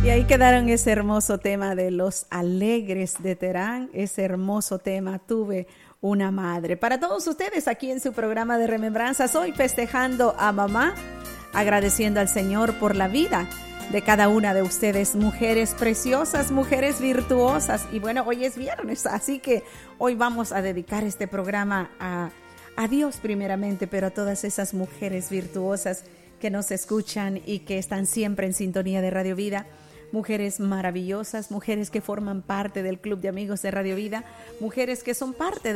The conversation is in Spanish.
ahí quedaron ese hermoso tema de Los Alegres de Terán, ese hermoso tema, Tuve una madre. Para todos ustedes aquí en su programa de remembranzas, hoy festejando a mamá, agradeciendo al Señor por la vida de cada una de ustedes, mujeres preciosas, mujeres virtuosas. Y bueno, hoy es viernes, así que hoy vamos a dedicar este programa a Dios primeramente, pero a todas esas mujeres virtuosas que nos escuchan y que están siempre en sintonía de Radio Vida. Mujeres maravillosas, mujeres que forman parte del Club de Amigos de Radio Vida, mujeres que son parte